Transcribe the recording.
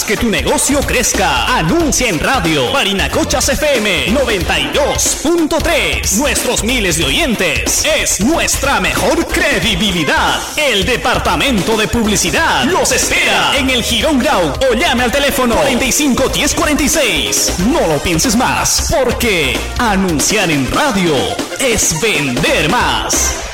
Queremos que tu negocio crezca. Anuncia en radio. Barinacochas FM 92.3. Nuestros miles de oyentes es nuestra mejor credibilidad. El departamento de publicidad los espera en el Girón Grau o llame al teléfono 45 10 46. No lo pienses más, porque anunciar en radio es vender más.